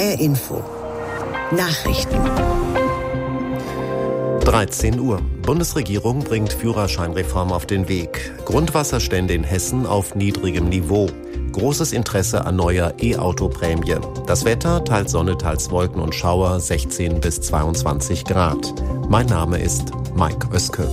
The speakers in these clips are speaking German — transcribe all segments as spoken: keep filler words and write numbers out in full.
R Info. Nachrichten. dreizehn Uhr. Bundesregierung bringt Führerscheinreform auf den Weg. Grundwasserstände in Hessen auf niedrigem Niveau. Großes Interesse an neuer E-Auto-Prämie. Das Wetter, teils Sonne, teils Wolken und Schauer, sechzehn bis zweiundzwanzig Grad. Mein Name ist Mike Oeske.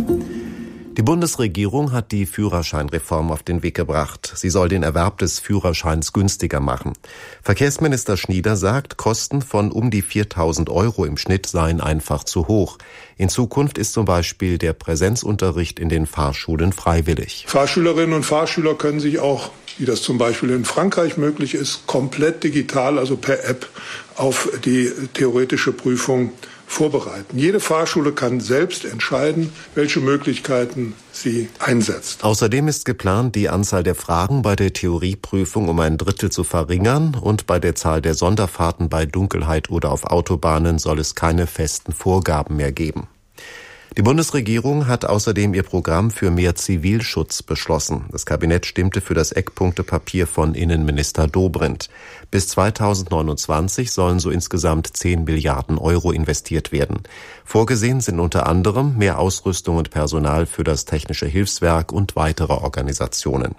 Die Bundesregierung hat die Führerscheinreform auf den Weg gebracht. Sie soll den Erwerb des Führerscheins günstiger machen. Verkehrsminister Schnieder sagt, Kosten von um die viertausend Euro im Schnitt seien einfach zu hoch. In Zukunft ist zum Beispiel der Präsenzunterricht in den Fahrschulen freiwillig. Fahrschülerinnen und Fahrschüler können sich auch, wie das zum Beispiel in Frankreich möglich ist, komplett digital, also per App, auf die theoretische Prüfung vorbereiten. Jede Fahrschule kann selbst entscheiden, welche Möglichkeiten sie einsetzt. Außerdem ist geplant, die Anzahl der Fragen bei der Theorieprüfung um ein Drittel zu verringern und bei der Zahl der Sonderfahrten bei Dunkelheit oder auf Autobahnen soll es keine festen Vorgaben mehr geben. Die Bundesregierung hat außerdem ihr Programm für mehr Zivilschutz beschlossen. Das Kabinett stimmte für das Eckpunktepapier von Innenminister Dobrindt. Bis zweitausendneunundzwanzig sollen so insgesamt zehn Milliarden Euro investiert werden. Vorgesehen sind unter anderem mehr Ausrüstung und Personal für das Technische Hilfswerk und weitere Organisationen.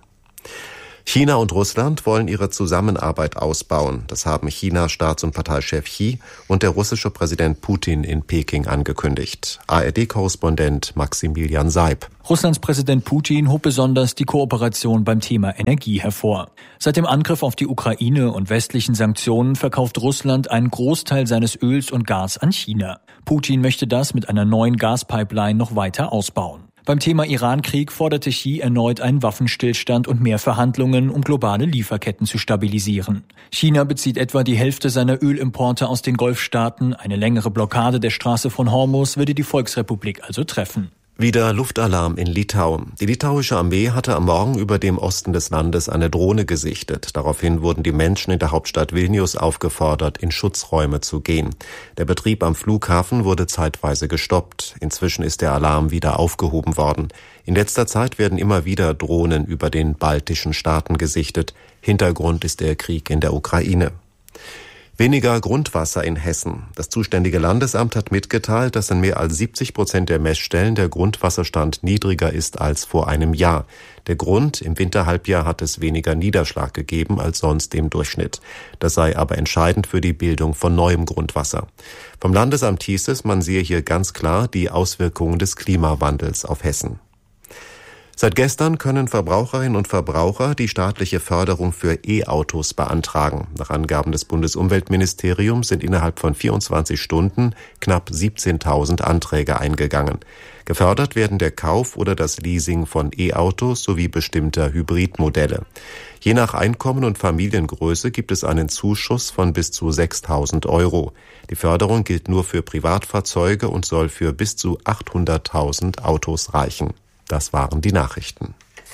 China und Russland wollen ihre Zusammenarbeit ausbauen. Das haben Chinas Staats- und Parteichef Xi und der russische Präsident Putin in Peking angekündigt. A R D-Korrespondent Maximilian Seib. Russlands Präsident Putin hob besonders die Kooperation beim Thema Energie hervor. Seit dem Angriff auf die Ukraine und westlichen Sanktionen verkauft Russland einen Großteil seines Öls und Gas an China. Putin möchte das mit einer neuen Gaspipeline noch weiter ausbauen. Beim Thema Iran-Krieg forderte Xi erneut einen Waffenstillstand und mehr Verhandlungen, um globale Lieferketten zu stabilisieren. China bezieht etwa die Hälfte seiner Ölimporte aus den Golfstaaten. Eine längere Blockade der Straße von Hormuz würde die Volksrepublik also treffen. Wieder Luftalarm in Litauen. Die litauische Armee hatte am Morgen über dem Osten des Landes eine Drohne gesichtet. Daraufhin wurden die Menschen in der Hauptstadt Vilnius aufgefordert, in Schutzräume zu gehen. Der Betrieb am Flughafen wurde zeitweise gestoppt. Inzwischen ist der Alarm wieder aufgehoben worden. In letzter Zeit werden immer wieder Drohnen über den baltischen Staaten gesichtet. Hintergrund ist der Krieg in der Ukraine. Weniger Grundwasser in Hessen. Das zuständige Landesamt hat mitgeteilt, dass in mehr als siebzig Prozent der Messstellen der Grundwasserstand niedriger ist als vor einem Jahr. Der Grund, im Winterhalbjahr hat es weniger Niederschlag gegeben als sonst im Durchschnitt. Das sei aber entscheidend für die Bildung von neuem Grundwasser. Vom Landesamt hieß es, man sehe hier ganz klar die Auswirkungen des Klimawandels auf Hessen. Seit gestern können Verbraucherinnen und Verbraucher die staatliche Förderung für E-Autos beantragen. Nach Angaben des Bundesumweltministeriums sind innerhalb von vierundzwanzig Stunden knapp siebzehntausend Anträge eingegangen. Gefördert werden der Kauf oder das Leasing von E-Autos sowie bestimmter Hybridmodelle. Je nach Einkommen und Familiengröße gibt es einen Zuschuss von bis zu sechstausend Euro. Die Förderung gilt nur für Privatfahrzeuge und soll für bis zu achthunderttausend Autos reichen. Das waren die Nachrichten.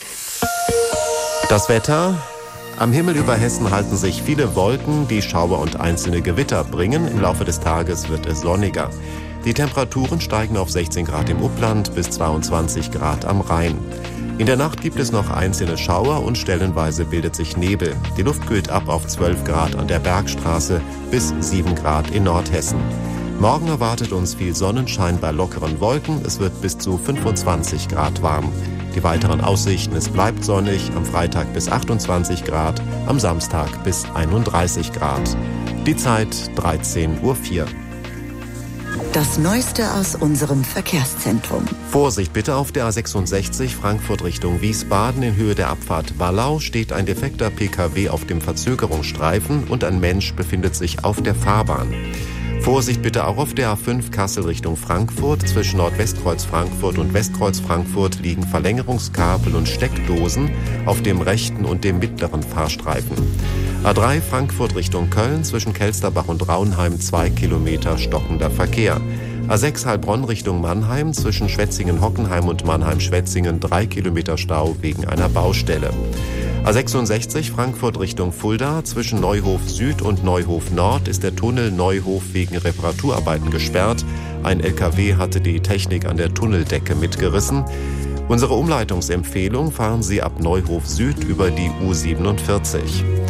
Das Wetter. Am Himmel über Hessen halten sich viele Wolken, die Schauer und einzelne Gewitter bringen. Im Laufe des Tages wird es sonniger. Die Temperaturen steigen auf sechzehn Grad im Upland bis zweiundzwanzig Grad am Rhein. In der Nacht gibt es noch einzelne Schauer und stellenweise bildet sich Nebel. Die Luft kühlt ab auf zwölf Grad an der Bergstraße bis sieben Grad in Nordhessen. Morgen erwartet uns viel Sonnenschein bei lockeren Wolken. Es wird bis zu fünfundzwanzig Grad warm. Die weiteren Aussichten: Es bleibt sonnig, am Freitag bis achtundzwanzig Grad, am Samstag bis einunddreißig Grad. Die Zeit dreizehn Uhr vier. Das Neueste aus unserem Verkehrszentrum. Vorsicht bitte auf der A sechsundsechzig Frankfurt Richtung Wiesbaden. In Höhe der Abfahrt Wallau steht ein defekter P K W auf dem Verzögerungsstreifen und ein Mensch befindet sich auf der Fahrbahn. Vorsicht bitte auch auf der A fünf Kassel Richtung Frankfurt. Zwischen Nordwestkreuz Frankfurt und Westkreuz Frankfurt liegen Verlängerungskabel und Steckdosen auf dem rechten und dem mittleren Fahrstreifen. A drei Frankfurt Richtung Köln. Zwischen Kelsterbach und Raunheim zwei Kilometer stockender Verkehr. A sechs Heilbronn Richtung Mannheim. Zwischen Schwetzingen-Hockenheim und Mannheim-Schwetzingen drei Kilometer Stau wegen einer Baustelle. A sechsundsechzig Frankfurt Richtung Fulda. Zwischen Neuhof Süd und Neuhof Nord ist der Tunnel Neuhof wegen Reparaturarbeiten gesperrt. Ein L K W hatte die Technik an der Tunneldecke mitgerissen. Unsere Umleitungsempfehlung: fahren Sie ab Neuhof Süd über die U siebenundvierzig.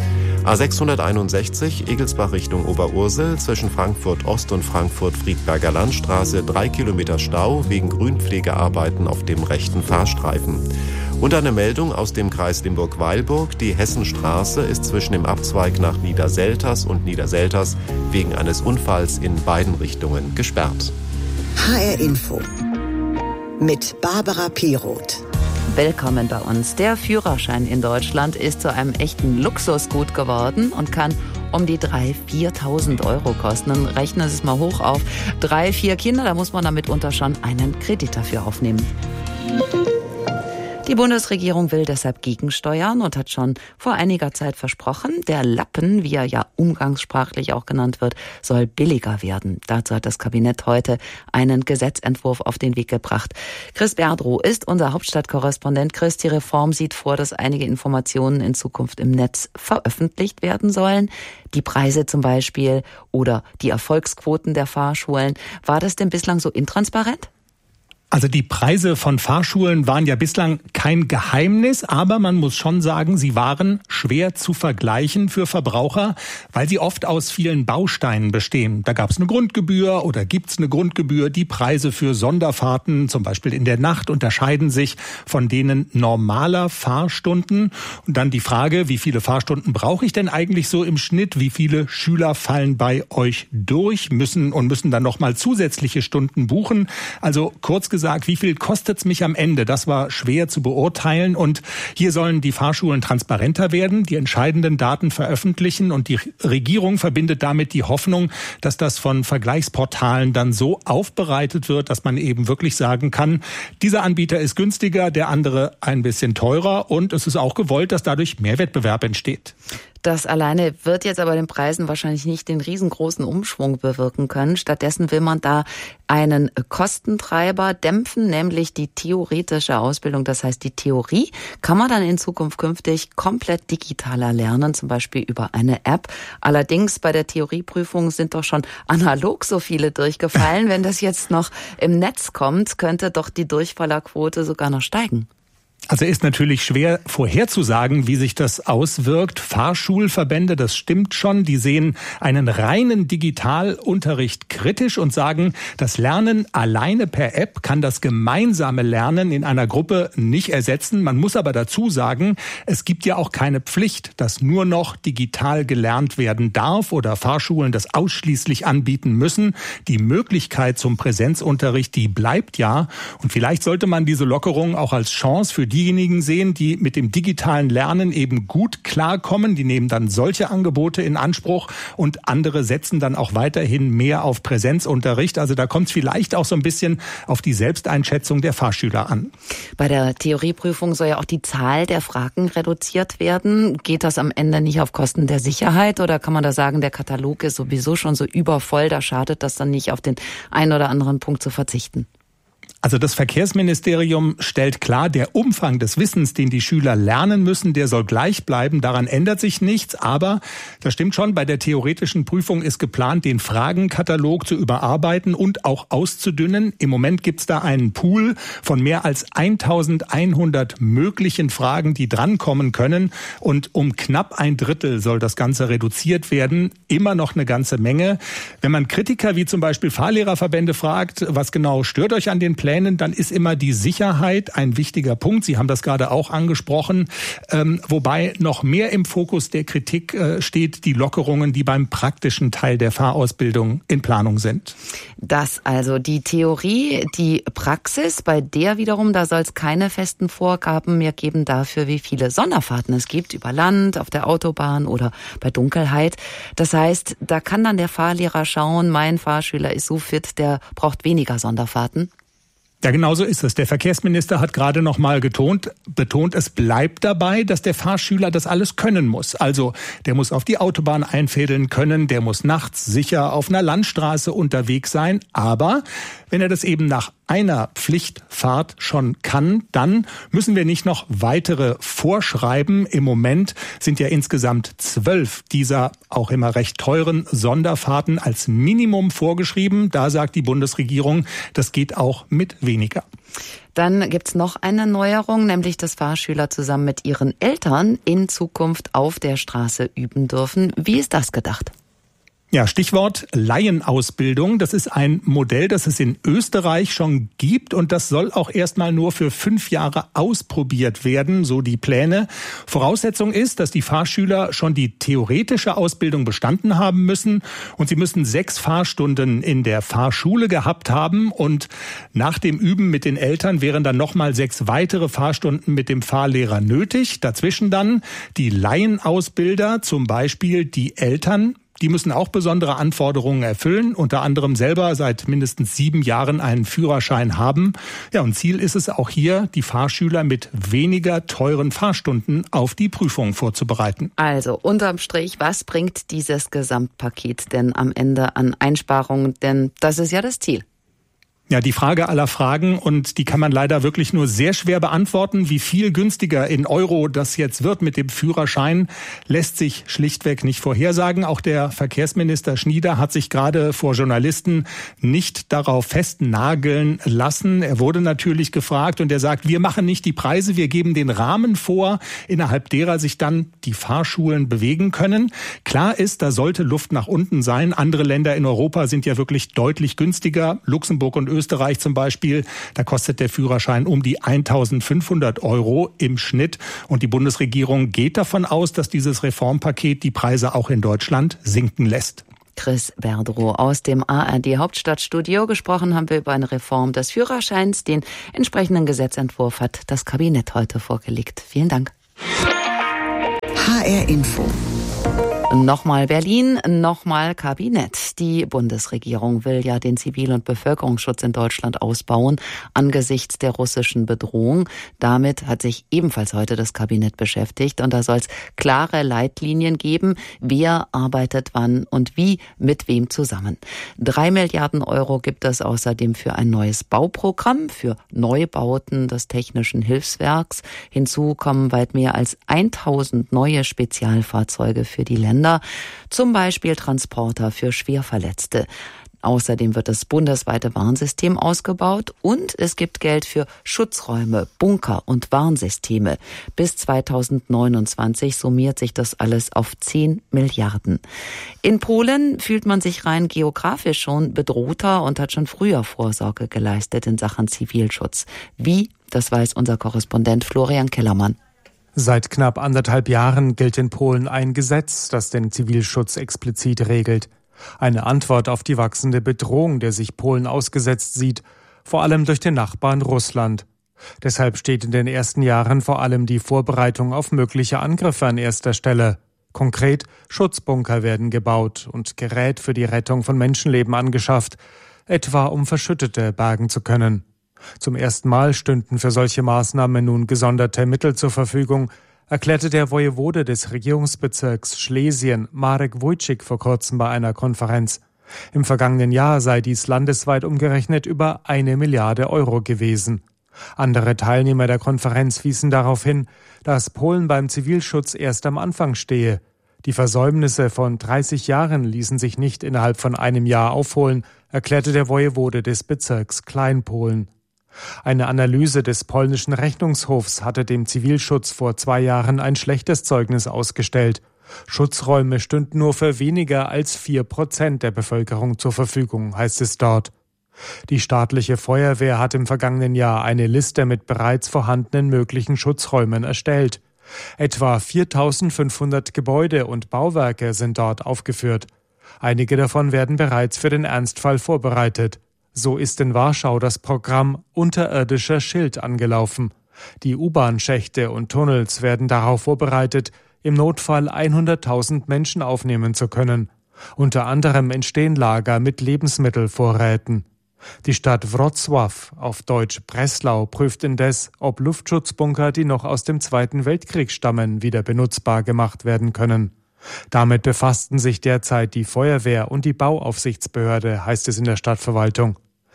A sechshunderteinundsechzig Egelsbach Richtung Oberursel zwischen Frankfurt Ost und Frankfurt-Friedberger Landstraße drei Kilometer Stau wegen Grünpflegearbeiten auf dem rechten Fahrstreifen. Und eine Meldung aus dem Kreis Limburg-Weilburg. Die Hessenstraße ist zwischen dem Abzweig nach Niederselters und Niederselters wegen eines Unfalls in beiden Richtungen gesperrt. H R Info mit Barbara Piroth. Willkommen bei uns. Der Führerschein in Deutschland ist zu einem echten Luxusgut geworden und kann um die dreitausend, viertausend Euro kosten. Dann rechnen Sie es mal hoch auf. Drei, vier Kinder, da muss man damit unter schon einen Kredit dafür aufnehmen. Die Bundesregierung will deshalb gegensteuern und hat schon vor einiger Zeit versprochen, der Lappen, wie er ja umgangssprachlich auch genannt wird, soll billiger werden. Dazu hat das Kabinett heute einen Gesetzentwurf auf den Weg gebracht. Chris Berdrow ist unser Hauptstadtkorrespondent. Chris, die Reform sieht vor, dass einige Informationen in Zukunft im Netz veröffentlicht werden sollen. Die Preise zum Beispiel oder die Erfolgsquoten der Fahrschulen. War das denn bislang so intransparent? Also die Preise von Fahrschulen waren ja bislang kein Geheimnis, aber man muss schon sagen, sie waren schwer zu vergleichen für Verbraucher, weil sie oft aus vielen Bausteinen bestehen. Da gab es eine Grundgebühr oder gibt es eine Grundgebühr. Die Preise für Sonderfahrten, zum Beispiel in der Nacht, unterscheiden sich von denen normaler Fahrstunden. Und dann die Frage, wie viele Fahrstunden brauche ich denn eigentlich so im Schnitt? Wie viele Schüler fallen bei euch durch, müssen und müssen dann nochmal zusätzliche Stunden buchen? Also kurz gesagt, gesagt, wie viel kostet es mich am Ende? Das war schwer zu beurteilen und hier sollen die Fahrschulen transparenter werden, die entscheidenden Daten veröffentlichen und die Regierung verbindet damit die Hoffnung, dass das von Vergleichsportalen dann so aufbereitet wird, dass man eben wirklich sagen kann, dieser Anbieter ist günstiger, der andere ein bisschen teurer und es ist auch gewollt, dass dadurch mehr Wettbewerb entsteht. Das alleine wird jetzt aber den Preisen wahrscheinlich nicht den riesengroßen Umschwung bewirken können. Stattdessen will man da einen Kostentreiber dämpfen, nämlich die theoretische Ausbildung. Das heißt, die Theorie kann man dann in Zukunft künftig komplett digitaler lernen, zum Beispiel über eine App. Allerdings bei der Theorieprüfung sind doch schon analog so viele durchgefallen. Wenn das jetzt noch im Netz kommt, könnte doch die Durchfallerquote sogar noch steigen. Also ist natürlich schwer vorherzusagen, wie sich das auswirkt. Fahrschulverbände, das stimmt schon, die sehen einen reinen Digitalunterricht kritisch und sagen, das Lernen alleine per App kann das gemeinsame Lernen in einer Gruppe nicht ersetzen. Man muss aber dazu sagen, es gibt ja auch keine Pflicht, dass nur noch digital gelernt werden darf oder Fahrschulen das ausschließlich anbieten müssen. Die Möglichkeit zum Präsenzunterricht, die bleibt ja. Und vielleicht sollte man diese Lockerung auch als Chance für diejenigen sehen, die mit dem digitalen Lernen eben gut klarkommen. Die nehmen dann solche Angebote in Anspruch und andere setzen dann auch weiterhin mehr auf Präsenzunterricht. Also da kommt es vielleicht auch so ein bisschen auf die Selbsteinschätzung der Fahrschüler an. Bei der Theorieprüfung soll ja auch die Zahl der Fragen reduziert werden. Geht das am Ende nicht auf Kosten der Sicherheit oder kann man da sagen, der Katalog ist sowieso schon so übervoll, da schadet das dann nicht, auf den einen oder anderen Punkt zu verzichten? Also das Verkehrsministerium stellt klar, der Umfang des Wissens, den die Schüler lernen müssen, der soll gleich bleiben. Daran ändert sich nichts. Aber das stimmt schon, bei der theoretischen Prüfung ist geplant, den Fragenkatalog zu überarbeiten und auch auszudünnen. Im Moment gibt es da einen Pool von mehr als eintausendeinhundert möglichen Fragen, die drankommen können. Und um knapp ein Drittel soll das Ganze reduziert werden. Immer noch eine ganze Menge. Wenn man Kritiker wie zum Beispiel Fahrlehrerverbände fragt, was genau stört euch an den Plänen, dann ist immer die Sicherheit ein wichtiger Punkt. Sie haben das gerade auch angesprochen. Ähm, wobei noch mehr im Fokus der Kritik äh, steht die Lockerungen, die beim praktischen Teil der Fahrausbildung in Planung sind. Das also die Theorie, die Praxis, bei der wiederum, da soll es keine festen Vorgaben mehr geben dafür, wie viele Sonderfahrten es gibt, über Land, auf der Autobahn oder bei Dunkelheit. Das heißt, da kann dann der Fahrlehrer schauen, mein Fahrschüler ist so fit, der braucht weniger Sonderfahrten. Ja, genau so ist es. Der Verkehrsminister hat gerade noch mal getont, betont, es bleibt dabei, dass der Fahrschüler das alles können muss. Also der muss auf die Autobahn einfädeln können, der muss nachts sicher auf einer Landstraße unterwegs sein. Aber wenn er das eben nach einer Pflichtfahrt schon kann, dann müssen wir nicht noch weitere vorschreiben. Im Moment sind ja insgesamt zwölf dieser auch immer recht teuren Sonderfahrten als Minimum vorgeschrieben. Da sagt die Bundesregierung, das geht auch mit weniger. Dann gibt's noch eine Neuerung, nämlich dass Fahrschüler zusammen mit ihren Eltern in Zukunft auf der Straße üben dürfen. Wie ist das gedacht? Ja, Stichwort Laienausbildung. Das ist ein Modell, das es in Österreich schon gibt und das soll auch erstmal nur für fünf Jahre ausprobiert werden, so die Pläne. Voraussetzung ist, dass die Fahrschüler schon die theoretische Ausbildung bestanden haben müssen und sie müssen sechs Fahrstunden in der Fahrschule gehabt haben und nach dem Üben mit den Eltern wären dann nochmal sechs weitere Fahrstunden mit dem Fahrlehrer nötig. Dazwischen dann die Laienausbilder, zum Beispiel die Eltern. Die müssen auch besondere Anforderungen erfüllen, unter anderem selber seit mindestens sieben Jahren einen Führerschein haben. Ja, und Ziel ist es auch hier, die Fahrschüler mit weniger teuren Fahrstunden auf die Prüfung vorzubereiten. Also unterm Strich, was bringt dieses Gesamtpaket denn am Ende an Einsparungen? Denn das ist ja das Ziel. Ja, die Frage aller Fragen und die kann man leider wirklich nur sehr schwer beantworten. Wie viel günstiger in Euro das jetzt wird mit dem Führerschein, lässt sich schlichtweg nicht vorhersagen. Auch der Verkehrsminister Schnieder hat sich gerade vor Journalisten nicht darauf festnageln lassen. Er wurde natürlich gefragt und er sagt, wir machen nicht die Preise, wir geben den Rahmen vor, innerhalb derer sich dann die Fahrschulen bewegen können. Klar ist, da sollte Luft nach unten sein. Andere Länder in Europa sind ja wirklich deutlich günstiger. Luxemburg und Österreich zum Beispiel, da kostet der Führerschein um die eintausendfünfhundert Euro im Schnitt. Und die Bundesregierung geht davon aus, dass dieses Reformpaket die Preise auch in Deutschland sinken lässt. Chris Berdrow aus dem A R D Hauptstadtstudio. Gesprochen haben wir über eine Reform des Führerscheins. Den entsprechenden Gesetzentwurf hat das Kabinett heute vorgelegt. Vielen Dank. H R Info. Nochmal Berlin, nochmal Kabinett. Die Bundesregierung will ja den Zivil- und Bevölkerungsschutz in Deutschland ausbauen angesichts der russischen Bedrohung. Damit hat sich ebenfalls heute das Kabinett beschäftigt und da soll es klare Leitlinien geben, wer arbeitet wann und wie mit wem zusammen. Drei Milliarden Euro gibt es außerdem für ein neues Bauprogramm, für Neubauten des Technischen Hilfswerks. Hinzu kommen weit mehr als tausend neue Spezialfahrzeuge für die Länder. Zum Beispiel Transporter für Schwerverletzte. Außerdem wird das bundesweite Warnsystem ausgebaut und es gibt Geld für Schutzräume, Bunker und Warnsysteme. Bis zweitausendneunundzwanzig summiert sich das alles auf zehn Milliarden. In Polen fühlt man sich rein geografisch schon bedrohter und hat schon früher Vorsorge geleistet in Sachen Zivilschutz. Wie? Das weiß unser Korrespondent Florian Kellermann. Seit knapp anderthalb Jahren gilt in Polen ein Gesetz, das den Zivilschutz explizit regelt. Eine Antwort auf die wachsende Bedrohung, der sich Polen ausgesetzt sieht, vor allem durch den Nachbarn Russland. Deshalb steht in den ersten Jahren vor allem die Vorbereitung auf mögliche Angriffe an erster Stelle. Konkret, Schutzbunker werden gebaut und Gerät für die Rettung von Menschenleben angeschafft, etwa um Verschüttete bergen zu können. Zum ersten Mal stünden für solche Maßnahmen nun gesonderte Mittel zur Verfügung, erklärte der Wojewode des Regierungsbezirks Schlesien, Marek Wójcik, vor kurzem bei einer Konferenz. Im vergangenen Jahr sei dies landesweit umgerechnet über eine Milliarde Euro gewesen. Andere Teilnehmer der Konferenz wiesen darauf hin, dass Polen beim Zivilschutz erst am Anfang stehe. Die Versäumnisse von dreißig Jahren ließen sich nicht innerhalb von einem Jahr aufholen, erklärte der Wojewode des Bezirks Kleinpolen. Eine Analyse des polnischen Rechnungshofs hatte dem Zivilschutz vor zwei Jahren ein schlechtes Zeugnis ausgestellt. Schutzräume stünden nur für weniger als vier Prozent der Bevölkerung zur Verfügung, heißt es dort. Die staatliche Feuerwehr hat im vergangenen Jahr eine Liste mit bereits vorhandenen möglichen Schutzräumen erstellt. Etwa viertausendfünfhundert Gebäude und Bauwerke sind dort aufgeführt. Einige davon werden bereits für den Ernstfall vorbereitet. So ist in Warschau das Programm Unterirdischer Schild angelaufen. Die U-Bahn-Schächte und Tunnels werden darauf vorbereitet, im Notfall hunderttausend Menschen aufnehmen zu können. Unter anderem entstehen Lager mit Lebensmittelvorräten. Die Stadt Wrocław, auf Deutsch Breslau, prüft indes, ob Luftschutzbunker, die noch aus dem Zweiten Weltkrieg stammen, wieder benutzbar gemacht werden können. Damit befassten sich derzeit die Feuerwehr und die Bauaufsichtsbehörde, heißt es in der Stadtverwaltung.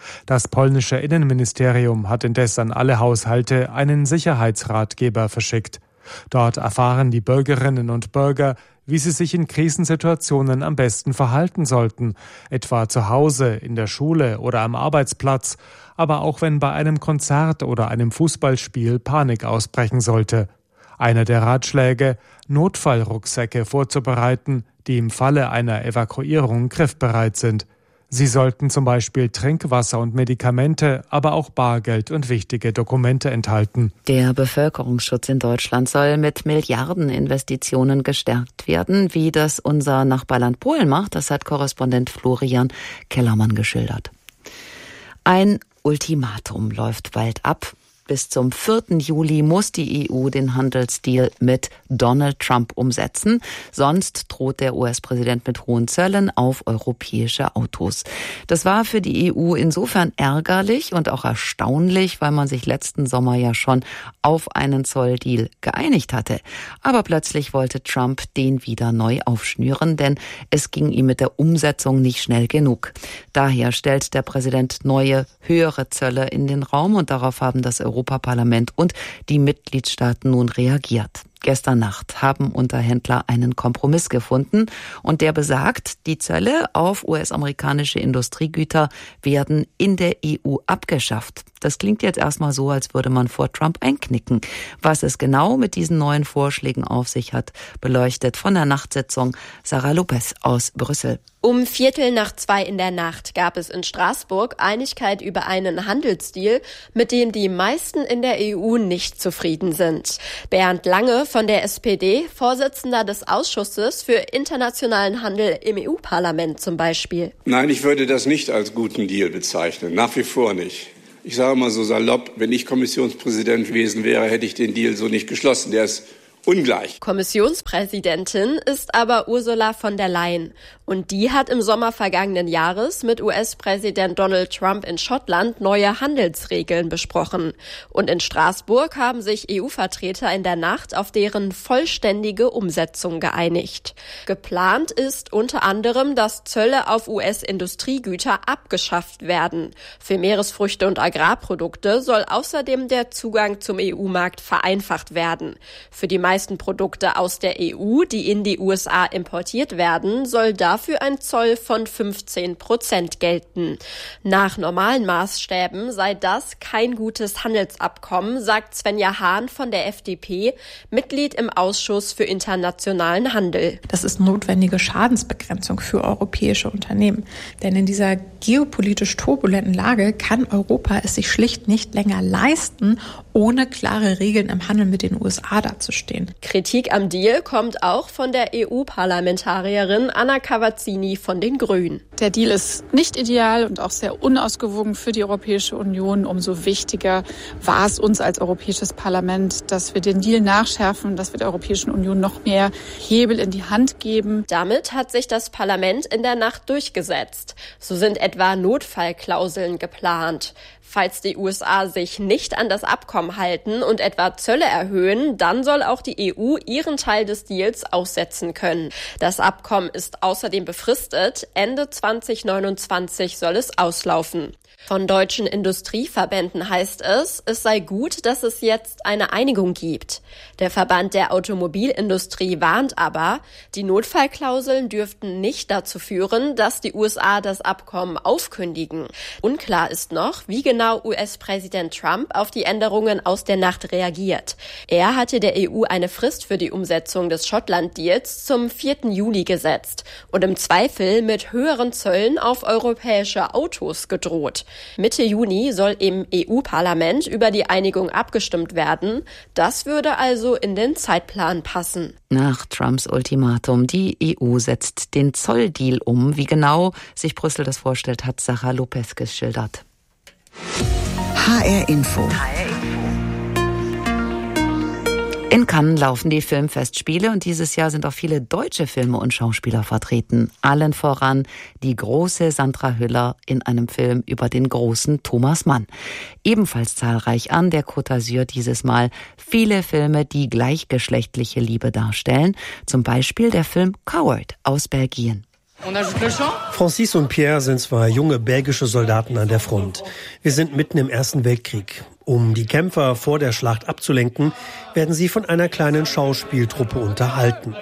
Das polnische Innenministerium hat indes an alle Haushalte einen Sicherheitsratgeber verschickt. Dort erfahren die Bürgerinnen und Bürger, wie sie sich in Krisensituationen am besten verhalten sollten, etwa zu Hause, in der Schule oder am Arbeitsplatz, aber auch wenn bei einem Konzert oder einem Fußballspiel Panik ausbrechen sollte. Einer der Ratschläge, Notfallrucksäcke vorzubereiten, die im Falle einer Evakuierung griffbereit sind. Sie sollten zum Beispiel Trinkwasser und Medikamente, aber auch Bargeld und wichtige Dokumente enthalten. Der Bevölkerungsschutz in Deutschland soll mit Milliardeninvestitionen gestärkt werden, wie das unser Nachbarland Polen macht. Das hat Korrespondent Florian Kellermann geschildert. Ein Ultimatum läuft bald ab. Bis zum vierten Juli muss die E U den Handelsdeal mit Donald Trump umsetzen. Sonst droht der U S-Präsident mit hohen Zöllen auf europäische Autos. Das war für die E U insofern ärgerlich und auch erstaunlich, weil man sich letzten Sommer ja schon auf einen Zolldeal geeinigt hatte. Aber plötzlich wollte Trump den wieder neu aufschnüren, denn es ging ihm mit der Umsetzung nicht schnell genug. Daher stellt der Präsident neue, höhere Zölle in den Raum und darauf haben das Europaparlament und die Mitgliedstaaten nun reagiert. Gestern Nacht haben Unterhändler einen Kompromiss gefunden und der besagt, die Zölle auf U S-amerikanische Industriegüter werden in der E U abgeschafft. Das klingt jetzt erstmal so, als würde man vor Trump einknicken. Was es genau mit diesen neuen Vorschlägen auf sich hat, beleuchtet von der Nachtsitzung Sarah Lopez aus Brüssel. Um Viertel nach zwei in der Nacht gab es in Straßburg Einigkeit über einen Handelsdeal, mit dem die meisten in der E U nicht zufrieden sind. Bernd Lange von der S P D, Vorsitzender des Ausschusses für internationalen Handel im E U-Parlament zum Beispiel. Nein, ich würde das nicht als guten Deal bezeichnen, nach wie vor nicht. Ich sage mal so salopp, wenn ich Kommissionspräsident gewesen wäre, hätte ich den Deal so nicht geschlossen. Der ist ungleich. Kommissionspräsidentin ist aber Ursula von der Leyen. Und die hat im Sommer vergangenen Jahres mit U S-Präsident Donald Trump in Schottland neue Handelsregeln besprochen. Und in Straßburg haben sich E U-Vertreter in der Nacht auf deren vollständige Umsetzung geeinigt. Geplant ist unter anderem, dass Zölle auf U S-Industriegüter abgeschafft werden. Für Meeresfrüchte und Agrarprodukte soll außerdem der Zugang zum E U-Markt vereinfacht werden. Für die meisten Produkte aus der E U, die in die U S A importiert werden, soll dafür ein Zoll von fünfzehn Prozent gelten. Nach normalen Maßstäben sei das kein gutes Handelsabkommen, sagt Svenja Hahn von der F D P, Mitglied im Ausschuss für internationalen Handel. Das ist notwendige Schadensbegrenzung für europäische Unternehmen. Denn in dieser geopolitisch turbulenten Lage kann Europa es sich schlicht nicht länger leisten, ohne klare Regeln im Handel mit den U S A dazustehen. Kritik am Deal kommt auch von der E U-Parlamentarierin Anna Cavazzini von den Grünen. Der Deal ist nicht ideal und auch sehr unausgewogen für die Europäische Union. Umso wichtiger war es uns als Europäisches Parlament, dass wir den Deal nachschärfen, dass wir der Europäischen Union noch mehr Hebel in die Hand geben. Damit hat sich das Parlament in der Nacht durchgesetzt. So sind etwa Notfallklauseln geplant. Falls die U S A sich nicht an das Abkommen halten und etwa Zölle erhöhen, dann soll auch die E U ihren Teil des Deals aussetzen können. Das Abkommen ist außerdem befristet. Ende zwanzig neunundzwanzig soll es auslaufen. Von deutschen Industrieverbänden heißt es, es sei gut, dass es jetzt eine Einigung gibt. Der Verband der Automobilindustrie warnt aber, die Notfallklauseln dürften nicht dazu führen, dass die U S A das Abkommen aufkündigen. Unklar ist noch, wie genau U S-Präsident Trump auf die Änderungen aus der Nacht reagiert. Er hatte der E U eine Frist für die Umsetzung des Schottland-Deals zum vierten Juli gesetzt und im Zweifel mit höheren Zöllen auf europäische Autos gedroht. Mitte Juni soll im E U-Parlament über die Einigung abgestimmt werden. Das würde also in den Zeitplan passen. Nach Trumps Ultimatum, die E U setzt den Zolldeal um. Wie genau sich Brüssel das vorstellt, hat Sarah Lopez geschildert. H R Info. In Cannes laufen die Filmfestspiele und dieses Jahr sind auch viele deutsche Filme und Schauspieler vertreten. Allen voran die große Sandra Hüller in einem Film über den großen Thomas Mann. Ebenfalls zahlreich an der Côte d'Azur dieses Mal viele Filme, die gleichgeschlechtliche Liebe darstellen. Zum Beispiel der Film Coward aus Belgien. Francis und Pierre sind zwei junge belgische Soldaten an der Front. Wir sind mitten im Ersten Weltkrieg. Um die Kämpfer vor der Schlacht abzulenken, werden sie von einer kleinen Schauspieltruppe unterhalten.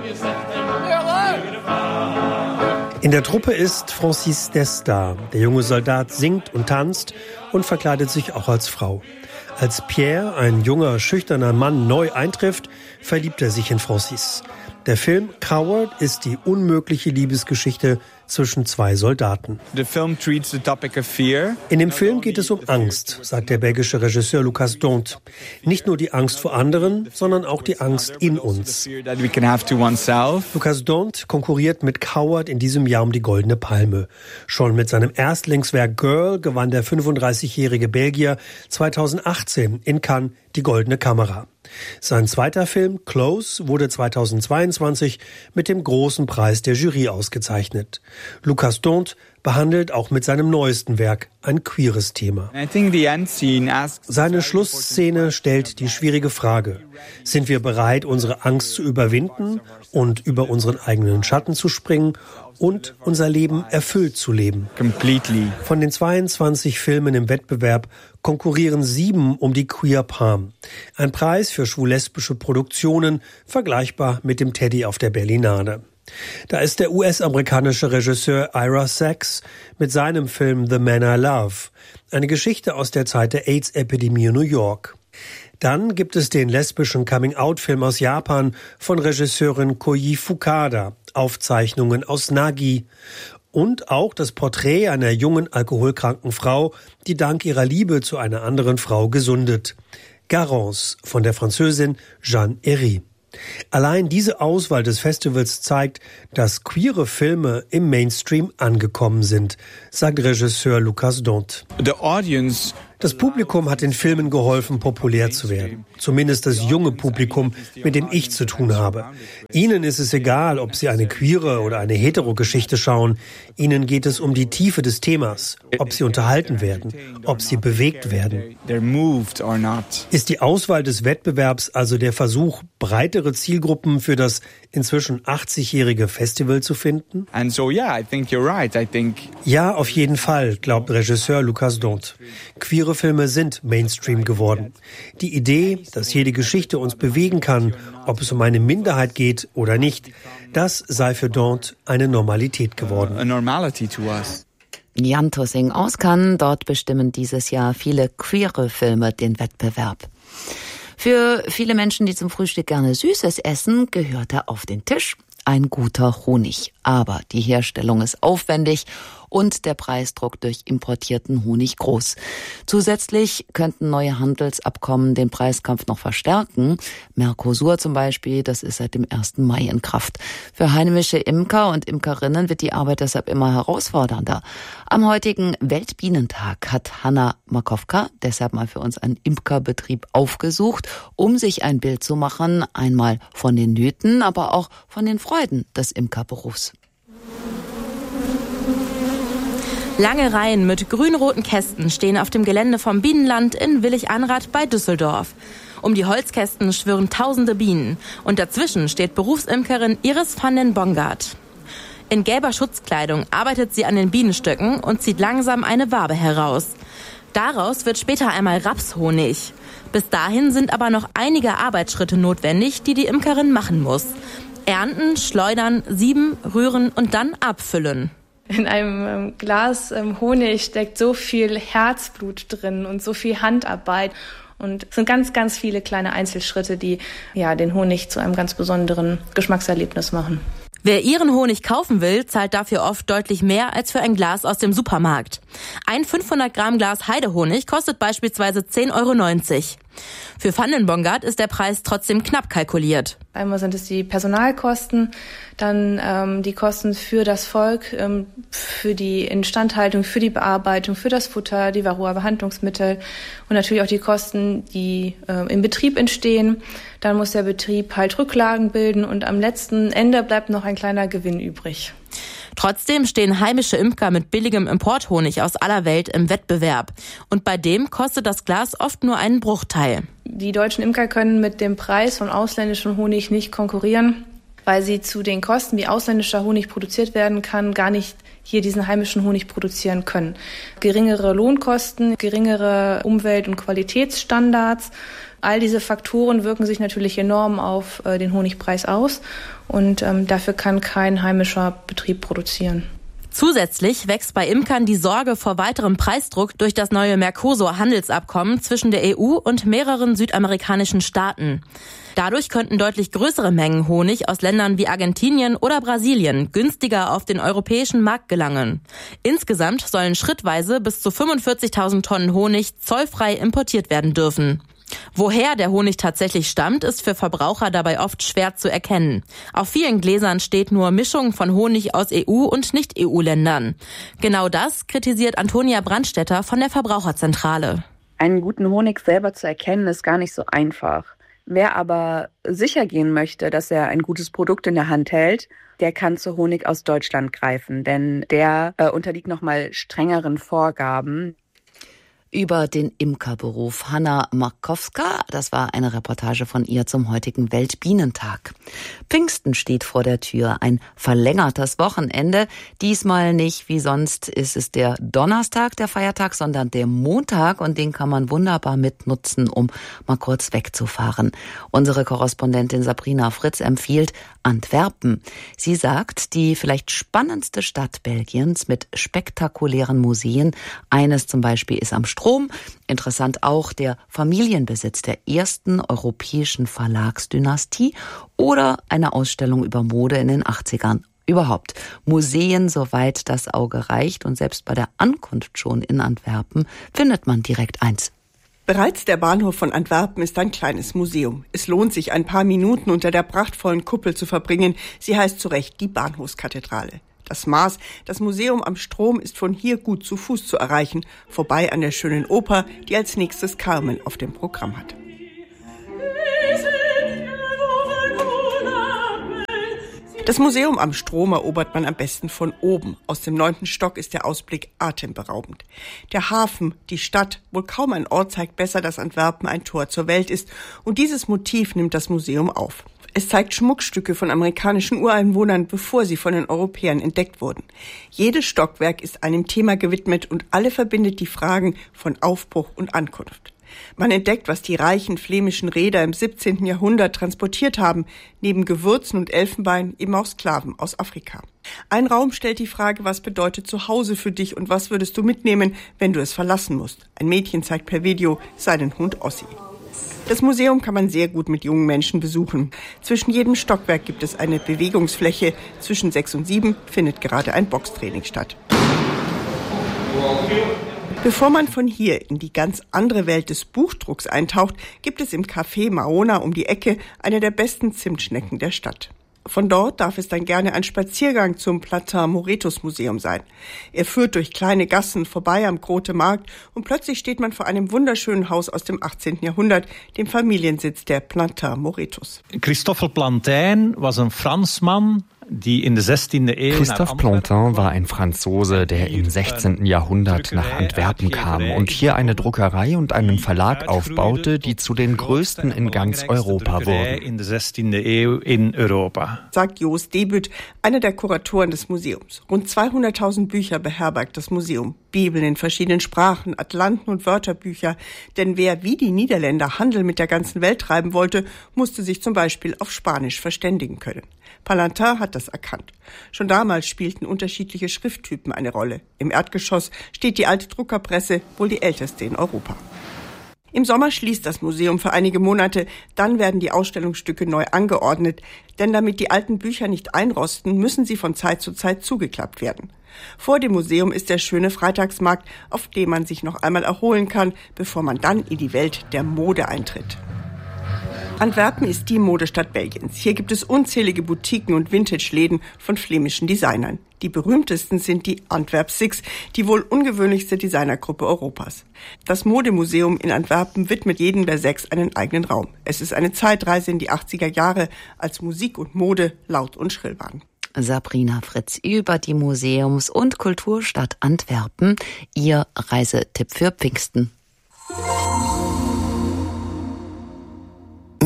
In der Truppe ist Francis Desta. Der junge Soldat singt und tanzt und verkleidet sich auch als Frau. Als Pierre, ein junger, schüchterner Mann, neu eintrifft, verliebt er sich in Francis. Der Film Coward ist die unmögliche Liebesgeschichte zwischen zwei Soldaten. In dem Film geht es um Angst, sagt der belgische Regisseur Lucas Dont. Nicht nur die Angst vor anderen, sondern auch die Angst in uns. Lucas Dont konkurriert mit Coward in diesem Jahr um die Goldene Palme. Schon mit seinem Erstlingswerk Girl gewann der fünfunddreißigjährige Belgier zweitausendachtzehn in Cannes die Goldene Kamera. Sein zweiter Film, Close, wurde zweitausendzweiundzwanzig mit dem großen Preis der Jury ausgezeichnet. Lucas Dont behandelt auch mit seinem neuesten Werk ein queeres Thema. Seine Schlussszene stellt die schwierige Frage: Sind wir bereit, unsere Angst zu überwinden und über unseren eigenen Schatten zu springen und unser Leben erfüllt zu leben? Completely. Von den zweiundzwanzig Filmen im Wettbewerb konkurrieren sieben um die Queer Palm. Ein Preis für schwul-lesbische Produktionen, vergleichbar mit dem Teddy auf der Berlinale. Da ist der U S-amerikanische Regisseur Ira Sachs mit seinem Film The Man I Love, eine Geschichte aus der Zeit der AIDS-Epidemie in New York. Dann gibt es den lesbischen Coming-out-Film aus Japan von Regisseurin Koji Fukada, Aufzeichnungen aus Nagi. Und auch das Porträt einer jungen, alkoholkranken Frau, die dank ihrer Liebe zu einer anderen Frau gesundet. Garance von der Französin Jeanne Herry. Allein diese Auswahl des Festivals zeigt, dass queere Filme im Mainstream angekommen sind, sagt Regisseur Lucas Dont. Das Publikum hat den Filmen geholfen, populär zu werden. Zumindest das junge Publikum, mit dem ich zu tun habe. Ihnen ist es egal, ob sie eine queere oder eine hetero Geschichte schauen. Ihnen geht es um die Tiefe des Themas, ob sie unterhalten werden, ob sie bewegt werden. Ist die Auswahl des Wettbewerbs also der Versuch, breitere Zielgruppen für das inzwischen achtzigjährige Festival zu finden? Ja, auf jeden Fall, glaubt Regisseur Lucas Dont. Queere Filme sind Mainstream geworden. Die Idee, dass jede Geschichte uns bewegen kann, ob es um eine Minderheit geht oder nicht, das sei für Dont eine Normalität geworden. Jan Tussing aus Cannes, dort bestimmen dieses Jahr viele queere Filme den Wettbewerb. Für viele Menschen, die zum Frühstück gerne Süßes essen, gehört er auf den Tisch ein guter Honig. Aber die Herstellung ist aufwendig und der Preisdruck durch importierten Honig groß. Zusätzlich könnten neue Handelsabkommen den Preiskampf noch verstärken. Mercosur zum Beispiel, das ist seit dem ersten Mai in Kraft. Für heimische Imker und Imkerinnen wird die Arbeit deshalb immer herausfordernder. Am heutigen Weltbienentag hat Hanna Makowka deshalb mal für uns einen Imkerbetrieb aufgesucht, um sich ein Bild zu machen, einmal von den Nöten, aber auch von den Freuden des Imkerberufs. Lange Reihen mit grün-roten Kästen stehen auf dem Gelände vom Bienenland in Willig-Anrath bei Düsseldorf. Um die Holzkästen schwirren tausende Bienen und dazwischen steht Berufsimkerin Iris van den Bongard. In gelber Schutzkleidung arbeitet sie an den Bienenstöcken und zieht langsam eine Wabe heraus. Daraus wird später einmal Rapshonig. Bis dahin sind aber noch einige Arbeitsschritte notwendig, die die Imkerin machen muss. Ernten, schleudern, sieben, rühren und dann abfüllen. In einem Glas Honig steckt so viel Herzblut drin und so viel Handarbeit. Und es sind ganz, ganz viele kleine Einzelschritte, die ja den Honig zu einem ganz besonderen Geschmackserlebnis machen. Wer ihren Honig kaufen will, zahlt dafür oft deutlich mehr als für ein Glas aus dem Supermarkt. Ein fünfhundert Gramm Glas Heidehonig kostet beispielsweise zehn Euro neunzig. Für Van den Bongard ist der Preis trotzdem knapp kalkuliert. Einmal sind es die Personalkosten, dann ähm, die Kosten für das Volk, ähm, für die Instandhaltung, für die Bearbeitung, für das Futter, die Varroa-Behandlungsmittel und natürlich auch die Kosten, die äh, im Betrieb entstehen. Dann muss der Betrieb halt Rücklagen bilden und am letzten Ende bleibt noch ein kleiner Gewinn übrig. Trotzdem stehen heimische Imker mit billigem Importhonig aus aller Welt im Wettbewerb. Und bei dem kostet das Glas oft nur einen Bruchteil. Die deutschen Imker können mit dem Preis von ausländischem Honig nicht konkurrieren. weil sie zu den Kosten, wie ausländischer Honig produziert werden kann, gar nicht hier diesen heimischen Honig produzieren können. Geringere Lohnkosten, geringere Umwelt- und Qualitätsstandards, all diese Faktoren wirken sich natürlich enorm auf äh, den Honigpreis aus und ähm, dafür kann kein heimischer Betrieb produzieren. Zusätzlich wächst bei Imkern die Sorge vor weiterem Preisdruck durch das neue Mercosur-Handelsabkommen zwischen der E U und mehreren südamerikanischen Staaten. Dadurch könnten deutlich größere Mengen Honig aus Ländern wie Argentinien oder Brasilien günstiger auf den europäischen Markt gelangen. Insgesamt sollen schrittweise bis zu fünfundvierzigtausend Tonnen Honig zollfrei importiert werden dürfen. Woher der Honig tatsächlich stammt, ist für Verbraucher dabei oft schwer zu erkennen. Auf vielen Gläsern steht nur Mischung von Honig aus E U- und Nicht-E U-Ländern. Genau das kritisiert Antonia Brandstätter von der Verbraucherzentrale. Einen guten Honig selber zu erkennen, ist gar nicht so einfach. Wer aber sicher gehen möchte, dass er ein gutes Produkt in der Hand hält, der kann zu Honig aus Deutschland greifen, denn der äh, unterliegt nochmal strengeren Vorgaben. Über den Imkerberuf Hanna Markowska. Das war eine Reportage von ihr zum heutigen Weltbienentag. Pfingsten steht vor der Tür, ein verlängertes Wochenende. Diesmal nicht wie sonst ist es der Donnerstag, der Feiertag, sondern der Montag und den kann man wunderbar mitnutzen, um mal kurz wegzufahren. Unsere Korrespondentin Sabrina Fritz empfiehlt Antwerpen. Sie sagt, die vielleicht spannendste Stadt Belgiens mit spektakulären Museen. Eines zum Beispiel ist am Strom. Interessant auch der Familienbesitz der ersten europäischen Verlagsdynastie oder eine Ausstellung über Mode in den achtzigern. Überhaupt Museen, soweit das Auge reicht, und selbst bei der Ankunft schon in Antwerpen findet man direkt eins. Bereits der Bahnhof von Antwerpen ist ein kleines Museum. Es lohnt sich, ein paar Minuten unter der prachtvollen Kuppel zu verbringen. Sie heißt zu Recht die Bahnhofskathedrale. Das Maß, das Museum am Strom, ist von hier gut zu Fuß zu erreichen, vorbei an der schönen Oper, die als nächstes Carmen auf dem Programm hat. Das Museum am Strom erobert man am besten von oben. Aus dem neunten Stock ist der Ausblick atemberaubend. Der Hafen, die Stadt, wohl kaum ein Ort zeigt besser, dass Antwerpen ein Tor zur Welt ist. Und dieses Motiv nimmt das Museum auf. Es zeigt Schmuckstücke von amerikanischen Ureinwohnern, bevor sie von den Europäern entdeckt wurden. Jedes Stockwerk ist einem Thema gewidmet und alle verbindet die Fragen von Aufbruch und Ankunft. Man entdeckt, was die reichen flämischen Reeder im siebzehnten Jahrhundert transportiert haben, neben Gewürzen und Elfenbein eben auch Sklaven aus Afrika. Ein Raum stellt die Frage, was bedeutet Zuhause für dich und was würdest du mitnehmen, wenn du es verlassen musst? Ein Mädchen zeigt per Video seinen Hund Ossi. Das Museum kann man sehr gut mit jungen Menschen besuchen. Zwischen jedem Stockwerk gibt es eine Bewegungsfläche. Zwischen sechs und sieben findet gerade ein Boxtraining statt. Bevor man von hier in die ganz andere Welt des Buchdrucks eintaucht, gibt es im Café Maona um die Ecke eine der besten Zimtschnecken der Stadt. Von dort darf es dann gerne ein Spaziergang zum Plantin-Moretus-Museum sein. Er führt durch kleine Gassen vorbei am Grote Markt und plötzlich steht man vor einem wunderschönen Haus aus dem achtzehnten Jahrhundert, dem Familiensitz der Plantin-Moretus. Christophe Plantin war ein Fransmann, die in der sechzehnten Eeuw. Christophe Plantin war ein Franzose, der im sechzehnten Jahrhundert nach Antwerpen kam und hier eine Druckerei und einen Verlag aufbaute, die zu den größten in ganz Europa wurden. In der sechzehnten Eeuw in Europa. Sagt Joost Debüt, einer der Kuratoren des Museums. Rund zweihunderttausend Bücher beherbergt das Museum. Bibeln in verschiedenen Sprachen, Atlanten und Wörterbücher. Denn wer wie die Niederländer Handel mit der ganzen Welt treiben wollte, musste sich zum Beispiel auf Spanisch verständigen können. Plantin hat das erkannt. Schon damals spielten unterschiedliche Schrifttypen eine Rolle. Im Erdgeschoss steht die alte Druckerpresse, wohl die älteste in Europa. Im Sommer schließt das Museum für einige Monate, dann werden die Ausstellungsstücke neu angeordnet, denn damit die alten Bücher nicht einrosten, müssen sie von Zeit zu Zeit zugeklappt werden. Vor dem Museum ist der schöne Freitagsmarkt, auf dem man sich noch einmal erholen kann, bevor man dann in die Welt der Mode eintritt. Antwerpen ist die Modestadt Belgiens. Hier gibt es unzählige Boutiquen und Vintage-Läden von flämischen Designern. Die berühmtesten sind die Antwerp Six, die wohl ungewöhnlichste Designergruppe Europas. Das Modemuseum in Antwerpen widmet jedem der sechs einen eigenen Raum. Es ist eine Zeitreise in die achtziger Jahre, als Musik und Mode laut und schrill waren. Sabrina Fritz über die Museums- und Kulturstadt Antwerpen. Ihr Reisetipp für Pfingsten. Nicht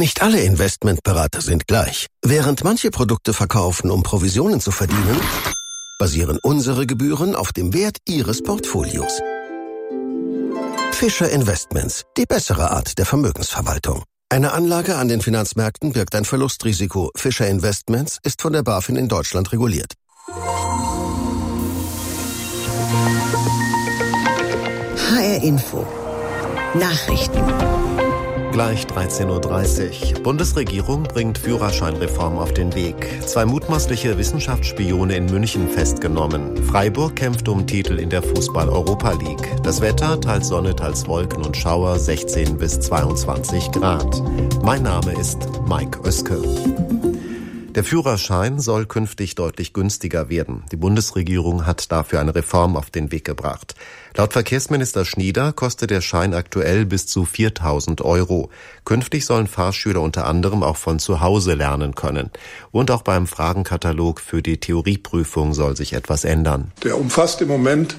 Nicht alle Investmentberater sind gleich. Während manche Produkte verkaufen, um Provisionen zu verdienen, basieren unsere Gebühren auf dem Wert Ihres Portfolios. Fischer Investments, die bessere Art der Vermögensverwaltung. Eine Anlage an den Finanzmärkten birgt ein Verlustrisiko. Fischer Investments ist von der BaFin in Deutschland reguliert. H R Info. Nachrichten. Gleich dreizehn Uhr dreißig. Bundesregierung bringt Führerscheinreform auf den Weg. Zwei mutmaßliche Wissenschaftsspione in München festgenommen. Freiburg kämpft um Titel in der Fußball-Europa League. Das Wetter, teils Sonne, teils Wolken und Schauer, sechzehn bis zweiundzwanzig Grad. Mein Name ist Mike Oeske. Der Führerschein soll künftig deutlich günstiger werden. Die Bundesregierung hat dafür eine Reform auf den Weg gebracht. Laut Verkehrsminister Schnieder kostet der Schein aktuell bis zu viertausend Euro. Künftig sollen Fahrschüler unter anderem auch von zu Hause lernen können. Und auch beim Fragenkatalog für die Theorieprüfung soll sich etwas ändern. Der umfasst im Moment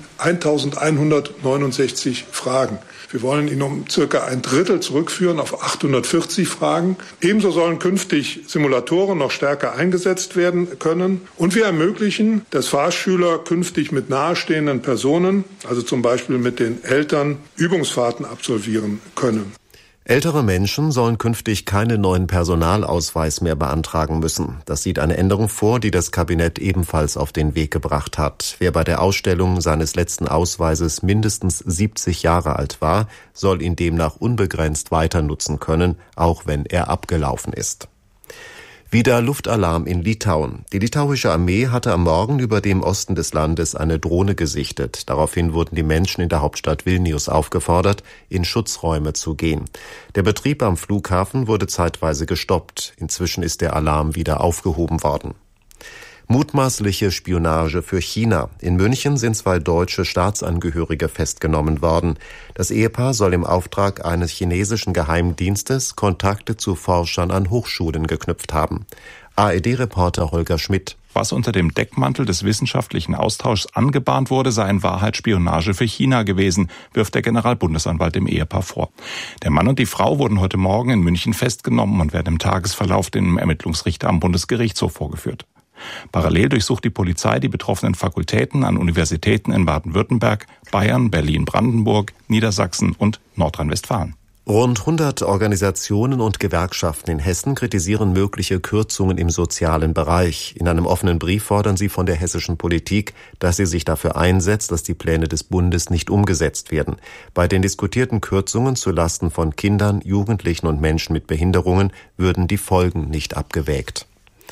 eintausendeinhundertneunundsechzig Fragen. Wir wollen ihn um circa ein Drittel zurückführen auf achthundertvierzig Fragen. Ebenso sollen künftig Simulatoren noch stärker eingesetzt werden können. Und wir ermöglichen, dass Fahrschüler künftig mit nahestehenden Personen, also zum Beispiel mit den Eltern, Übungsfahrten absolvieren können. Ältere Menschen sollen künftig keinen neuen Personalausweis mehr beantragen müssen. Das sieht eine Änderung vor, die das Kabinett ebenfalls auf den Weg gebracht hat. Wer bei der Ausstellung seines letzten Ausweises mindestens siebzig Jahre alt war, soll ihn demnach unbegrenzt weiter nutzen können, auch wenn er abgelaufen ist. Wieder Luftalarm in Litauen. Die litauische Armee hatte am Morgen über dem Osten des Landes eine Drohne gesichtet. Daraufhin wurden die Menschen in der Hauptstadt Vilnius aufgefordert, in Schutzräume zu gehen. Der Betrieb am Flughafen wurde zeitweise gestoppt. Inzwischen ist der Alarm wieder aufgehoben worden. Mutmaßliche Spionage für China. In München sind zwei deutsche Staatsangehörige festgenommen worden. Das Ehepaar soll im Auftrag eines chinesischen Geheimdienstes Kontakte zu Forschern an Hochschulen geknüpft haben. A R D-Reporter Holger Schmidt. Was unter dem Deckmantel des wissenschaftlichen Austauschs angebahnt wurde, sei in Wahrheit Spionage für China gewesen, wirft der Generalbundesanwalt dem Ehepaar vor. Der Mann und die Frau wurden heute Morgen in München festgenommen und werden im Tagesverlauf dem Ermittlungsrichter am Bundesgerichtshof vorgeführt. Parallel durchsucht die Polizei die betroffenen Fakultäten an Universitäten in Baden-Württemberg, Bayern, Berlin-Brandenburg, Niedersachsen und Nordrhein-Westfalen. Rund hundert Organisationen und Gewerkschaften in Hessen kritisieren mögliche Kürzungen im sozialen Bereich. In einem offenen Brief fordern sie von der hessischen Politik, dass sie sich dafür einsetzt, dass die Pläne des Bundes nicht umgesetzt werden. Bei den diskutierten Kürzungen zulasten von Kindern, Jugendlichen und Menschen mit Behinderungen würden die Folgen nicht abgewägt.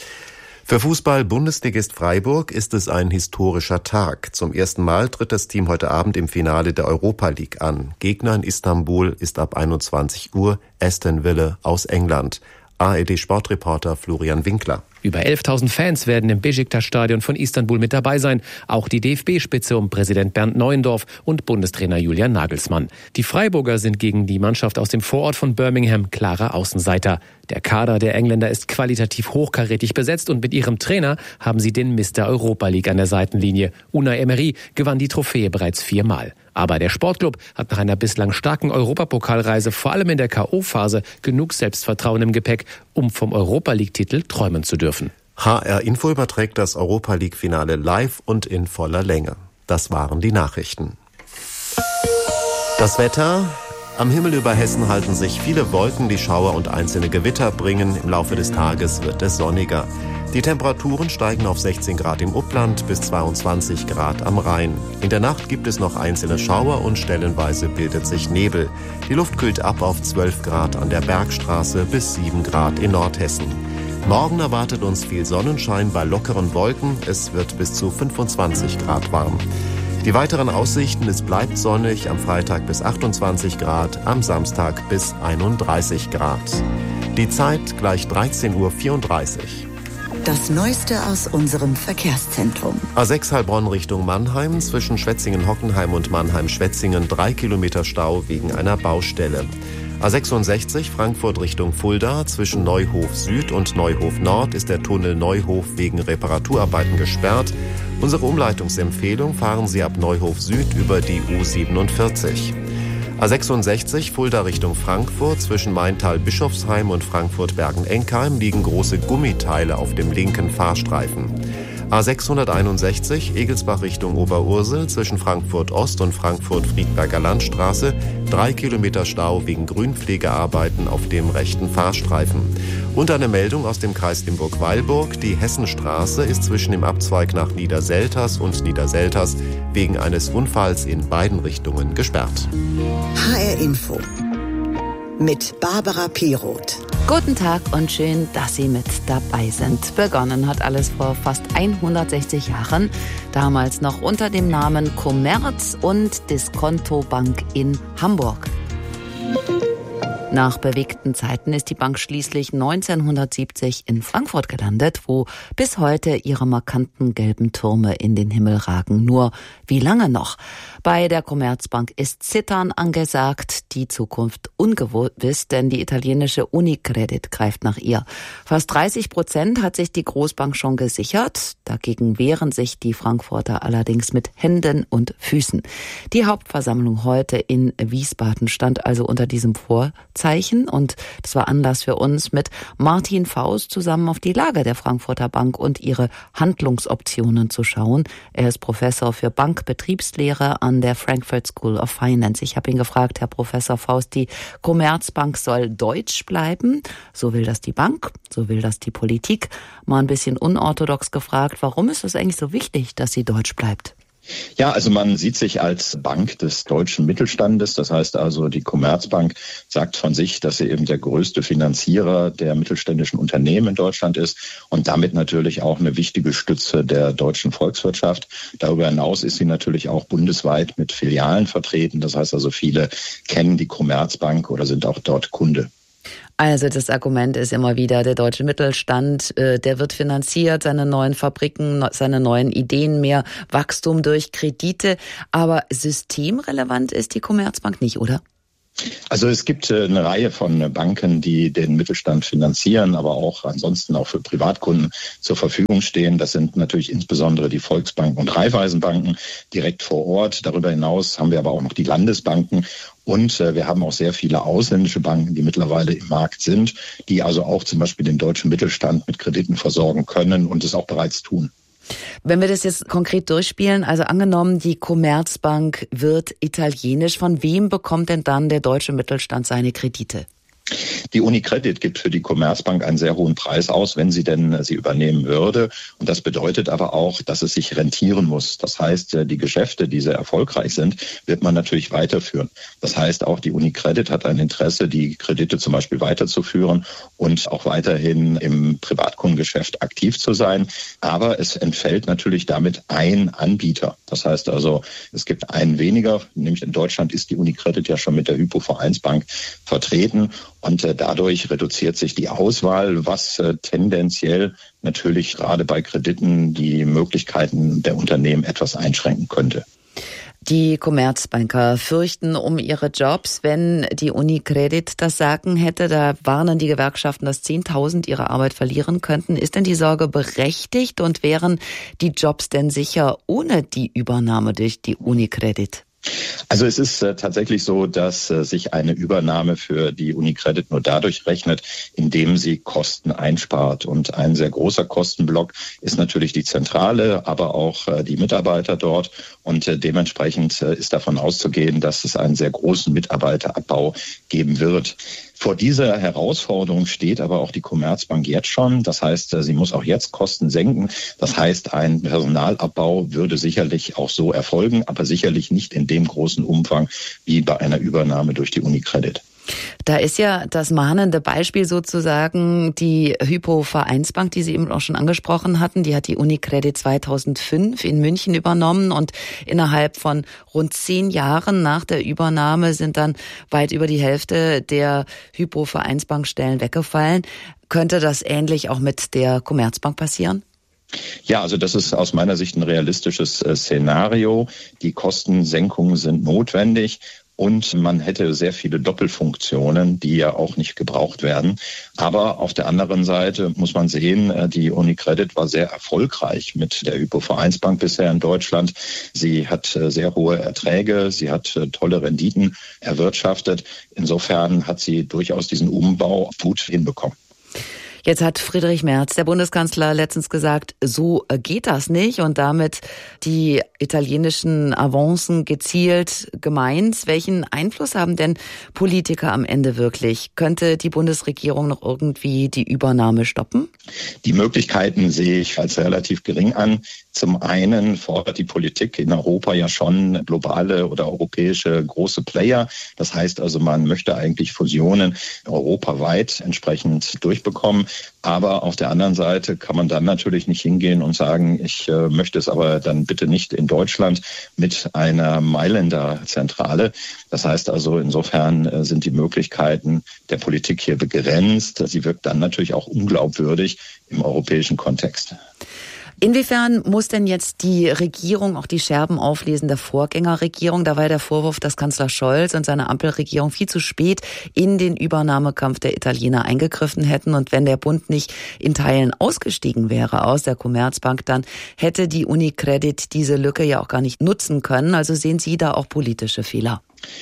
Für Fußball-Bundesligist Freiburg ist es ein historischer Tag. Zum ersten Mal tritt das Team heute Abend im Finale der Europa League an. Gegner in Istanbul ist ab einundzwanzig Uhr Aston Villa aus England. A R D-Sportreporter Florian Winkler. Über elftausend Fans werden im Beşiktaş-Stadion von Istanbul mit dabei sein. Auch die D F B-Spitze um Präsident Bernd Neuendorf und Bundestrainer Julian Nagelsmann. Die Freiburger sind gegen die Mannschaft aus dem Vorort von Birmingham klare Außenseiter. Der Kader der Engländer ist qualitativ hochkarätig besetzt und mit ihrem Trainer haben sie den Mister Europa League an der Seitenlinie. Unai Emery gewann die Trophäe bereits viermal. Aber der Sportclub hat nach einer bislang starken Europapokalreise vor allem in der K O-Phase genug Selbstvertrauen im Gepäck, um vom Europa League-Titel träumen zu dürfen. H R Info überträgt das Europa League-Finale live und in voller Länge. Das waren die Nachrichten. Das Wetter. Am Himmel über Hessen halten sich viele Wolken, die Schauer und einzelne Gewitter bringen. Im Laufe des Tages wird es sonniger. Die Temperaturen steigen auf sechzehn Grad im Upland bis zweiundzwanzig Grad am Rhein. In der Nacht gibt es noch einzelne Schauer und stellenweise bildet sich Nebel. Die Luft kühlt ab auf zwölf Grad an der Bergstraße bis sieben Grad in Nordhessen. Morgen erwartet uns viel Sonnenschein bei lockeren Wolken. Es wird bis zu fünfundzwanzig Grad warm. Die weiteren Aussichten: es bleibt sonnig, am Freitag bis achtundzwanzig Grad, am Samstag bis einunddreißig Grad. Die Zeit gleich dreizehn Uhr vierunddreißig. Das Neueste aus unserem Verkehrszentrum. A sechs Heilbronn Richtung Mannheim, zwischen Schwetzingen-Hockenheim und Mannheim-Schwetzingen drei Kilometer Stau wegen einer Baustelle. A sechsundsechzig Frankfurt Richtung Fulda, zwischen Neuhof Süd und Neuhof Nord ist der Tunnel Neuhof wegen Reparaturarbeiten gesperrt. Unsere Umleitungsempfehlung: fahren Sie ab Neuhof Süd über die U siebenundvierzig. A sechsundsechzig Fulda Richtung Frankfurt. Zwischen Maintal-Bischofsheim und Frankfurt-Bergen-Enkheim liegen große Gummiteile auf dem linken Fahrstreifen. A sechshunderteinundsechzig Egelsbach Richtung Oberursel. Zwischen Frankfurt Ost und Frankfurt-Friedberger Landstraße. Drei Kilometer Stau wegen Grünpflegearbeiten auf dem rechten Fahrstreifen. Und eine Meldung aus dem Kreis Limburg-Weilburg. Die Hessenstraße ist zwischen dem Abzweig nach Niederselters und Niederselters wegen eines Unfalls in beiden Richtungen gesperrt. H R Info mit Barbara Piroth. Guten Tag und schön, dass Sie mit dabei sind. Begonnen hat alles vor fast hundertsechzig Jahren, damals noch unter dem Namen Commerz und Diskonto Bank in Hamburg. Nach bewegten Zeiten ist die Bank schließlich neunzehnhundertsiebzig in Frankfurt gelandet, wo bis heute ihre markanten gelben Türme in den Himmel ragen. Nur wie lange noch? Bei der Commerzbank ist Zittern angesagt, die Zukunft ungewiss, denn die italienische Unicredit greift nach ihr. Fast dreißig Prozent hat sich die Großbank schon gesichert. Dagegen wehren sich die Frankfurter allerdings mit Händen und Füßen. Die Hauptversammlung heute in Wiesbaden stand also unter diesem Vorzeichen und das war Anlass für uns, mit Martin Faust zusammen auf die Lage der Frankfurter Bank und ihre Handlungsoptionen zu schauen. Er ist Professor für Bankbetriebslehre an der Frankfurt School of Finance. Ich habe ihn gefragt, Herr Professor Faust, die Commerzbank soll deutsch bleiben. So will das die Bank, so will das die Politik. Mal ein bisschen unorthodox gefragt, warum ist es eigentlich so wichtig, dass sie deutsch bleibt? Ja, also man sieht sich als Bank des deutschen Mittelstandes. Das heißt also, die Commerzbank sagt von sich, dass sie eben der größte Finanzierer der mittelständischen Unternehmen in Deutschland ist und damit natürlich auch eine wichtige Stütze der deutschen Volkswirtschaft. Darüber hinaus ist sie natürlich auch bundesweit mit Filialen vertreten. Das heißt also, viele kennen die Commerzbank oder sind auch dort Kunde. Also das Argument ist immer wieder, der deutsche Mittelstand, äh, der wird finanziert, seine neuen Fabriken, seine neuen Ideen, mehr Wachstum durch Kredite. Aber systemrelevant ist die Commerzbank nicht, oder? Also es gibt eine Reihe von Banken, die den Mittelstand finanzieren, aber auch ansonsten auch für Privatkunden zur Verfügung stehen. Das sind natürlich insbesondere die Volksbanken und Raiffeisenbanken direkt vor Ort. Darüber hinaus haben wir aber auch noch die Landesbanken. Und wir haben auch sehr viele ausländische Banken, die mittlerweile im Markt sind, die also auch zum Beispiel den deutschen Mittelstand mit Krediten versorgen können und es auch bereits tun. Wenn wir das jetzt konkret durchspielen, also angenommen, die Commerzbank wird italienisch, von wem bekommt denn dann der deutsche Mittelstand seine Kredite? Die Unicredit gibt für die Commerzbank einen sehr hohen Preis aus, wenn sie denn sie übernehmen würde. Und das bedeutet aber auch, dass es sich rentieren muss. Das heißt, die Geschäfte, die sehr erfolgreich sind, wird man natürlich weiterführen. Das heißt, auch die Unicredit hat ein Interesse, die Kredite zum Beispiel weiterzuführen und auch weiterhin im Privatkundengeschäft aktiv zu sein. Aber es entfällt natürlich damit ein Anbieter. Das heißt also, es gibt einen weniger, nämlich in Deutschland ist die Unicredit ja schon mit der Hypo-Vereinsbank vertreten. Und äh, dadurch reduziert sich die Auswahl, was äh, tendenziell natürlich gerade bei Krediten die Möglichkeiten der Unternehmen etwas einschränken könnte. Die Commerzbanker fürchten um ihre Jobs, wenn die Unicredit das Sagen hätte. Da warnen die Gewerkschaften, dass zehntausend ihre Arbeit verlieren könnten. Ist denn die Sorge berechtigt und wären die Jobs denn sicher ohne die Übernahme durch die Unicredit? Also es ist äh, tatsächlich so, dass äh, sich eine Übernahme für die Unicredit nur dadurch rechnet, indem sie Kosten einspart. Und ein sehr großer Kostenblock ist natürlich die Zentrale, aber auch äh, die Mitarbeiter dort. Und äh, dementsprechend äh, ist davon auszugehen, dass es einen sehr großen Mitarbeiterabbau geben wird. Vor dieser Herausforderung steht aber auch die Commerzbank jetzt schon. Das heißt, sie muss auch jetzt Kosten senken. Das heißt, ein Personalabbau würde sicherlich auch so erfolgen, aber sicherlich nicht in dem großen Umfang wie bei einer Übernahme durch die Unicredit. Da ist ja das mahnende Beispiel sozusagen die Hypo-Vereinsbank, die Sie eben auch schon angesprochen hatten. Die hat die Unicredit zweitausendfünf in München übernommen und innerhalb von rund zehn Jahren nach der Übernahme sind dann weit über die Hälfte der Hypo-Vereinsbankstellen weggefallen. Könnte das ähnlich auch mit der Commerzbank passieren? Ja, also das ist aus meiner Sicht ein realistisches äh, Szenario. Die Kostensenkungen sind notwendig. und man hätte sehr viele Doppelfunktionen, die ja auch nicht gebraucht werden. Aber auf der anderen Seite muss man sehen, die UniCredit war sehr erfolgreich mit der Hypovereinsbank bisher in Deutschland. Sie hat sehr hohe Erträge, sie hat tolle Renditen erwirtschaftet. Insofern hat sie durchaus diesen Umbau gut hinbekommen. Jetzt hat Friedrich Merz, der Bundeskanzler, letztens gesagt, so geht das nicht und damit die italienischen Avancen gezielt gemeint. Welchen Einfluss haben denn Politiker am Ende wirklich? Könnte die Bundesregierung noch irgendwie die Übernahme stoppen? Die Möglichkeiten sehe ich als relativ gering an. Zum einen fordert die Politik in Europa ja schon globale oder europäische große Player. Das heißt also, man möchte eigentlich Fusionen europaweit entsprechend durchbekommen. Aber auf der anderen Seite kann man dann natürlich nicht hingehen und sagen, ich äh, möchte es aber dann bitte nicht in Deutschland mit einer Mailänder Zentrale. Das heißt also, insofern äh, sind die Möglichkeiten der Politik hier begrenzt. Sie wirkt dann natürlich auch unglaubwürdig im europäischen Kontext. Inwiefern muss denn jetzt die Regierung auch die Scherben auflesen der Vorgängerregierung? Da war der Vorwurf, dass Kanzler Scholz und seine Ampelregierung viel zu spät in den Übernahmekampf der Italiener eingegriffen hätten. Und wenn der Bund nicht in Teilen ausgestiegen wäre aus der Commerzbank, dann hätte die UniCredit diese Lücke ja auch gar nicht nutzen können. Also sehen Sie da auch politische Fehler?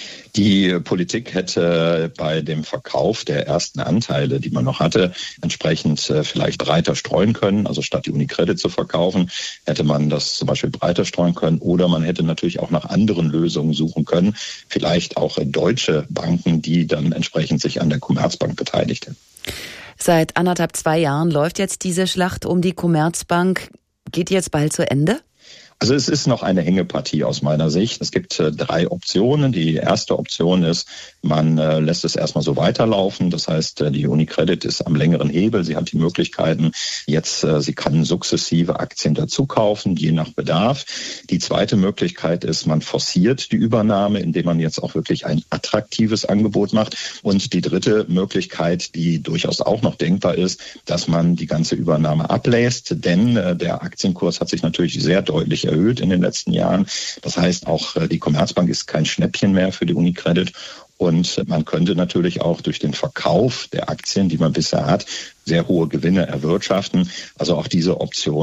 Die Politik hätte bei dem Verkauf der ersten Anteile, die man noch hatte, entsprechend vielleicht breiter streuen können. Also statt die UniCredit zu verkaufen, hätte man das zum Beispiel breiter streuen können. Oder man hätte natürlich auch nach anderen Lösungen suchen können. Vielleicht auch deutsche Banken, die dann entsprechend sich an der Commerzbank beteiligt hätten. Seit anderthalb, zwei Jahren läuft jetzt diese Schlacht um die Commerzbank. Geht die jetzt bald zu Ende? Also es ist noch eine Hängepartie aus meiner Sicht. Es gibt äh, drei Optionen. Die erste Option ist, man äh, lässt es erstmal so weiterlaufen. Das heißt, äh, die UniCredit ist am längeren Hebel. Sie hat die Möglichkeiten, jetzt, äh, sie kann sukzessive Aktien dazu kaufen, je nach Bedarf. Die zweite Möglichkeit ist, man forciert die Übernahme, indem man jetzt auch wirklich ein attraktives Angebot macht. Und die dritte Möglichkeit, die durchaus auch noch denkbar ist, dass man die ganze Übernahme ablässt. Denn äh, der Aktienkurs hat sich natürlich sehr deutlich erhöht in den letzten Jahren. Das heißt, auch die Commerzbank ist kein Schnäppchen mehr für die UniCredit. Und man könnte natürlich auch durch den Verkauf der Aktien, die man bisher hat, sehr hohe Gewinne erwirtschaften. Also auch diese Option